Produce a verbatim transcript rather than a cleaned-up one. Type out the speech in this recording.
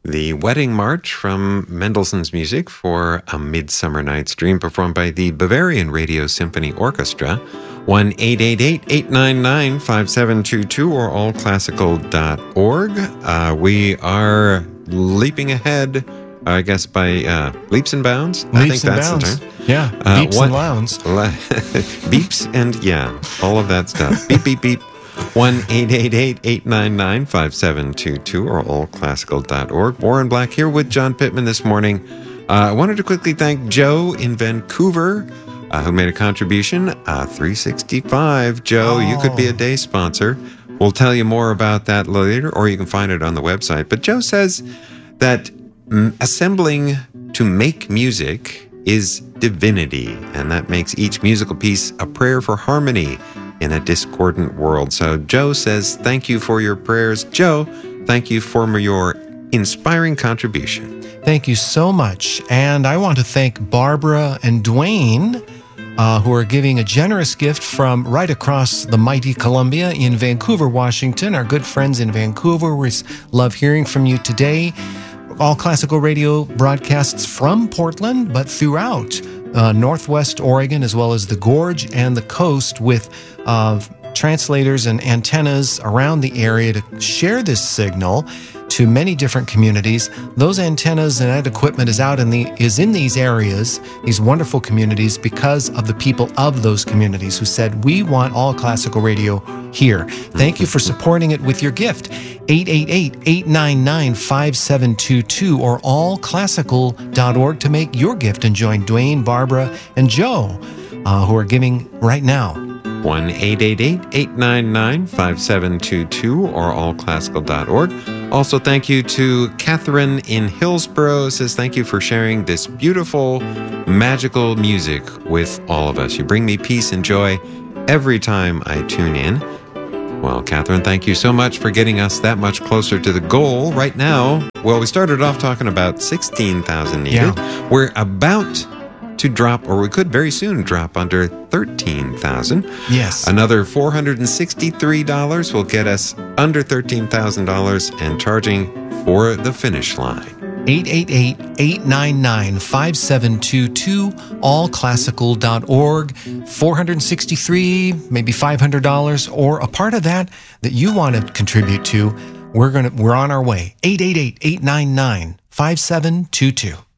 The Wedding March from Mendelssohn's Music for A Midsummer Night's Dream, performed by the Bavarian Radio Symphony Orchestra. one eight eight eight, eight nine nine, five seven two two or all classical dot org. Uh, we are leaping ahead, I guess, by uh, leaps and bounds. Leaps I think and that's bounds. the term. Yeah, Uh, beeps what- and lounds. Beeps and, yeah, all of that stuff. Beep, beep, beep. one eight eight eight, eight nine nine, five seven two two or all classical dot org. Warren Black here with John Pittman this morning. Uh, I wanted to quickly thank Joe in Vancouver, uh, who made a contribution. Uh, three sixty-five. Joe, Oh. you could be a day sponsor. We'll tell you more about that later, or you can find it on the website. But Joe says that mm, assembling to make music is divinity, and that makes each musical piece a prayer for harmony in a discordant world. So Joe says, thank you for your prayers. Joe, thank you for your inspiring contribution. Thank you so much. And I want to thank Barbara and Dwayne, uh, who are giving a generous gift from right across the mighty Columbia in Vancouver, Washington. Our good friends in Vancouver, we love hearing from you today. All classical radio broadcasts from Portland, but throughout uh, Northwest Oregon, as well as the Gorge and the coast, with uh, translators and antennas around the area to share this signal to many different communities. Those antennas and that equipment is out in the is in these areas, these wonderful communities, because of the people of those communities who said, we want all classical radio here. Thank you for supporting it with your gift. eight eight eight, eight nine nine, five seven two two or all classical dot org to make your gift and join Dwayne, Barbara, and Joe, uh, who are giving right now. one eight eight eight, eight nine nine, five seven two two or all classical dot org. Also, thank you to Catherine in Hillsborough. Says, thank you for sharing this beautiful, magical music with all of us. You bring me peace and joy every time I tune in. Well, Catherine, thank you so much for getting us that much closer to the goal right now. Well, we started off talking about sixteen thousand needed. Yeah. We're about to drop, or we could very soon drop under thirteen thousand. Yes. Another four hundred sixty-three dollars will get us under thirteen thousand dollars and charging for the finish line. eight eight eight, eight nine nine, five seven two two, all classical dot org. four hundred sixty-three, maybe five hundred dollars, or a part of that that you want to contribute to. We're gonna we're on our way. eight eight eight, eight nine nine, five seven two two.